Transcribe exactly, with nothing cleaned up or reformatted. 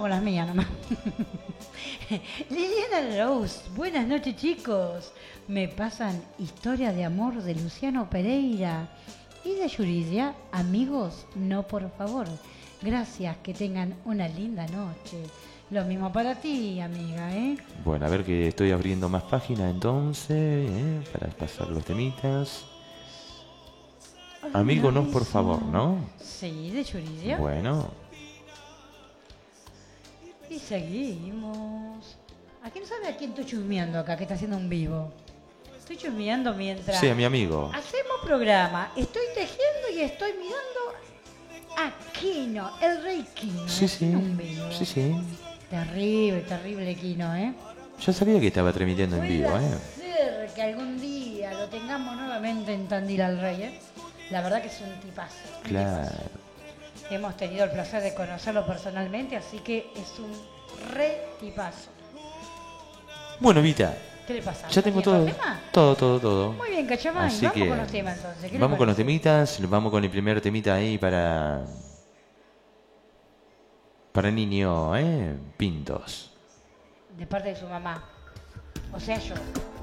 con las mías nomás. Liliana Rose, buenas noches chicos. Me pasan historia de amor de Luciano Pereira y de Yuridia. Amigos, no por favor. Gracias, que tengan una linda noche. Lo mismo para ti, amiga, ¿eh? Bueno, a ver que estoy abriendo más páginas entonces, ¿eh? Para pasar los temitas. Ay, Amigo, no, nice. por favor, ¿no? Sí, de Yuridia. Bueno. Y seguimos. ¿A quién sabe a quién estoy chusmeando acá, que está haciendo un vivo? Estoy chusmeando mientras... Sí, a mi amigo. Hacemos programa. Estoy tejiendo y estoy mirando a Kino, el rey Kino. Sí, sí. Un vivo. Sí, sí. Terrible, terrible Kino, ¿eh? Yo sabía que estaba transmitiendo en vivo, Puede ¿eh? ser que algún día lo tengamos nuevamente en Tandil al Rey, ¿eh? La verdad que es un tipazo. Un Claro. tipazo. Hemos tenido el placer de conocerlo personalmente, así que es un re tipazo. Bueno, Vita, ¿Qué le pasa? ya tengo ¿Está todo. viendo el tema? Todo, todo, todo. Muy bien, Cachamay. Así Vamos que con los temas entonces. ¿Qué le vamos con los parece? temitas, vamos con el primer temita ahí para... Para niño, ¿eh? Pintos. De parte de su mamá. O sea, yo.